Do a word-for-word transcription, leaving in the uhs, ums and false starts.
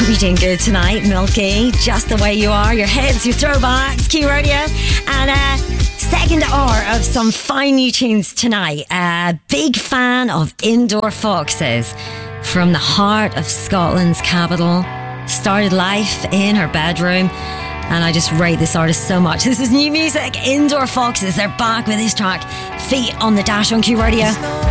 You're doing good tonight, Milky. Just the way you are. Your hits, your throwbacks, Q Radio. And uh, second hour of some fine new tunes tonight. Uh, big fan of Indoor Foxes. From the heart of Scotland's capital. Started life in her bedroom. And I just rate this artist so much. This is new music, Indoor Foxes. They're back with this track, Feet on the Dash on Q Radio.